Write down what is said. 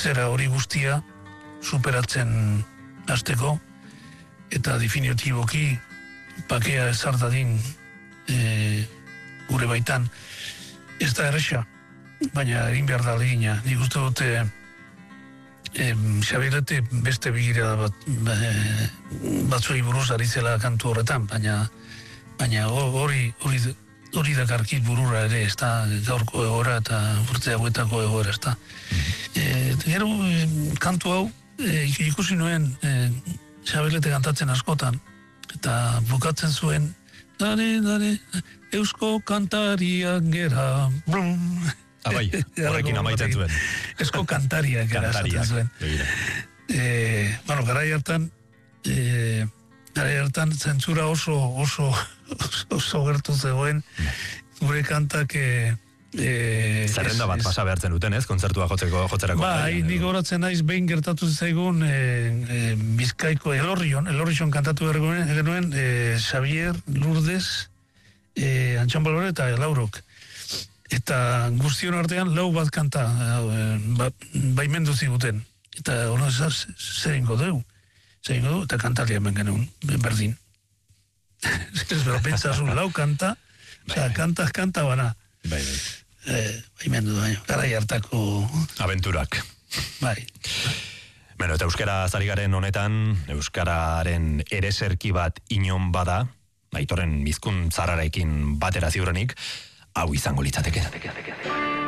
zera hori guztia superatzen hasteko, eta definitiboki pakea ezardadin gure baitan. Ez da erresa, baina egin behar da legina. Nik uste dute Xabirete beste bigira batzuei buruz ari zela kantu horretan, baina hori dakarkit burura ere, ez da gaurko egoera eta urte hauetako egoera, ez da. Gero kantu hau ikusi nuen Xabirete kantatzen askotan, eta bukatzen zuen dare, eusko kantariak gera, Abai, horrekin amaitzen zuen. Esko kantariak gara esaten zuen. Garai hartan zentzura oso gertu zegoen, gure kantak zerrenda bat pasa behartzen duten, ez? Kontzertua jotzerako. Bai, nik horatzen naiz behin gertatu zaigun Bizkaiko Elorrion kantatu genuen Xavier, Lourdes, Antxon Balore eta Laurok. Eta guztion artean lau bat kanta baimendu ziguten. Eta hori zer ingo dugu, eta kantalia hemen genuen, berdin. Ez bera, pentsazun lau kanta, kanta bana. Baimendu baino, garai hartako aventurak. Bai. Bueno, eta euskara zarigaren honetan, euskararen ereserki bat inon bada, Aitorren hizkuntza zarrarekin batera ziurrenik, hau izango litzateke.